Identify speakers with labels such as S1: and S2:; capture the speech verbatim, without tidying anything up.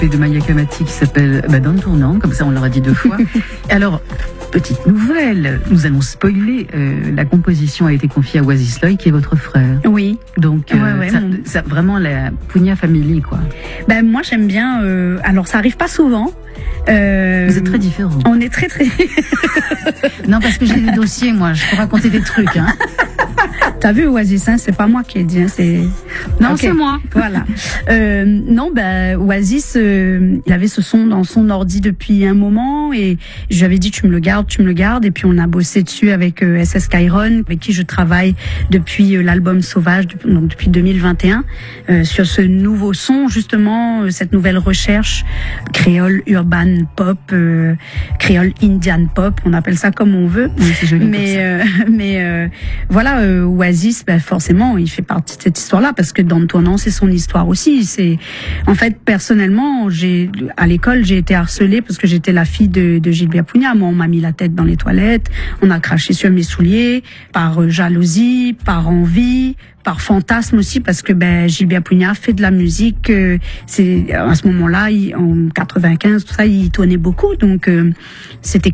S1: de Maya Kamati qui s'appelle bah, Dans le tournant, comme ça on l'aura dit deux fois. Alors, petite nouvelle, nous allons spoiler, euh, la composition a été confiée à Oasis Loy qui est votre frère.
S2: Oui.
S1: Donc, euh,
S2: ouais, ouais,
S1: ça,
S2: mon...
S1: ça, vraiment la Pugna Family, quoi.
S2: Ben, moi j'aime bien, euh, alors ça arrive pas souvent.
S1: Euh, Vous êtes très différents.
S2: On est très très...
S1: Non, parce que j'ai des dossiers, moi, je peux raconter des trucs. Hein.
S2: T'as vu Oasis, hein, c'est pas moi qui ai dit, hein, c'est...
S1: Non, okay. C'est moi.
S2: Voilà. Euh, non, ben Oasis, euh, il avait ce son dans son ordi depuis un moment et je lui avais dit tu me le gardes, tu me le gardes. Et puis on a bossé dessus avec euh, S S Kyron, avec qui je travaille depuis euh, l'album Sauvage, donc depuis deux mille vingt et un, euh, sur ce nouveau son, justement, euh, cette nouvelle recherche créole urban pop, euh, créole indian pop, on appelle ça comme on veut.
S1: Oui, c'est joli.
S2: Mais euh, mais euh, voilà, euh, Oasis, ben forcément, il fait partie de cette histoire-là parce que Dans le tournant, c'est son histoire aussi. C'est en fait personnellement, j'ai à l'école, j'ai été harcelée parce que j'étais la fille de, de Gilbert Pugna. Moi, on m'a mis la tête dans les toilettes, on a craché sur mes souliers, par jalousie, par envie, par fantasme aussi, parce que ben Gilbert Pugna fait de la musique. Euh, c'est à ce moment-là, il, en quatre-vingt-quinze, tout ça, il tournait beaucoup, donc euh, c'était